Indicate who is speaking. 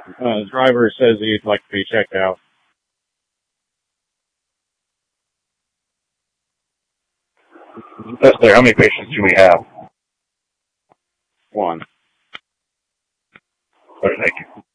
Speaker 1: The driver says he'd like to be checked out.
Speaker 2: That's there. How many patients do we have?
Speaker 1: One.
Speaker 2: All right, thank you.